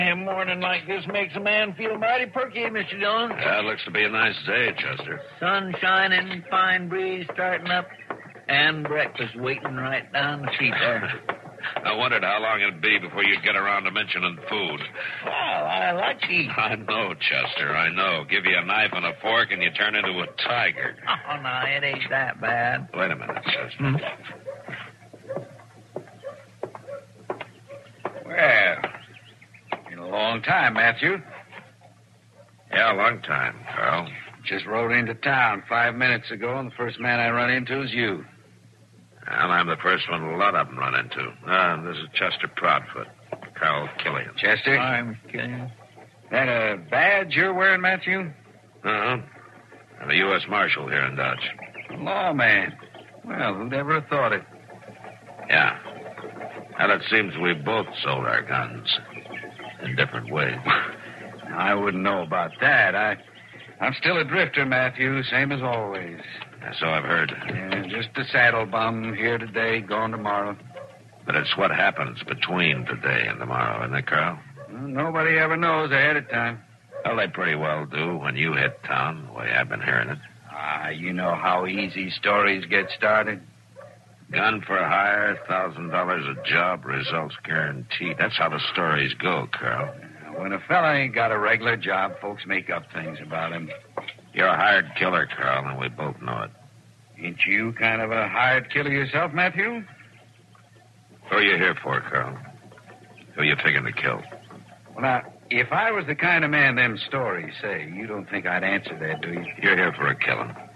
A morning like this makes a man feel mighty perky, Mr. Dillon. Yeah, it looks to be a nice day, Chester. Sun shining, fine breeze starting up, and breakfast waiting right down the street there. I wondered how long it'd be before you'd get around to mentioning food. Well, I like to eat. I know, Chester, I know. Give you a knife and a fork and you turn into a tiger. Oh, no, it ain't that bad. Wait a minute, Chester. Well, been a long time, Matthew. Yeah, a long time, Carl. Just rode into town 5 minutes ago, and the first man I run into is you. Well, I'm the first one a lot of them run into. This is Chester Proudfoot, Carl Killian. Chester? I'm kidding. That a badge you're wearing, Matthew? Uh-huh. I'm a U.S. Marshal here in Dodge. Lawman. Well, who'd ever have thought it? Yeah. Well, it seems we both sold our guns in different ways. I wouldn't know about that. I'm still a drifter, Matthew, same as always. So I've heard. Yeah, just a saddle bum, here today, gone tomorrow. But it's what happens between today and tomorrow, isn't it, Carl? Well, nobody ever knows ahead of time. Well, they pretty well do when you hit town, the way I've been hearing it. You know how easy stories get started. Gun for hire, $1,000 a job, results guaranteed. That's how the stories go, Carl. When a fella ain't got a regular job, folks make up things about him. You're a hired killer, Carl, and we both know it. Ain't you kind of a hired killer yourself, Matthew? Who are you here for, Carl? Who are you figuring to kill? Well, now, if I was the kind of man them stories say, you don't think I'd answer that, do you? You're here for a killing.